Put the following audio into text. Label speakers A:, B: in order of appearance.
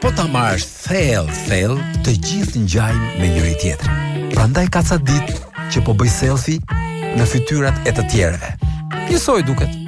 A: po ta marrësh thellë, të gjithë ngjajmë me njëri tjetrin. Prandaj ka ca ditë që po bëj selfie në fytyrat e të tjerëve. Njësoj duket.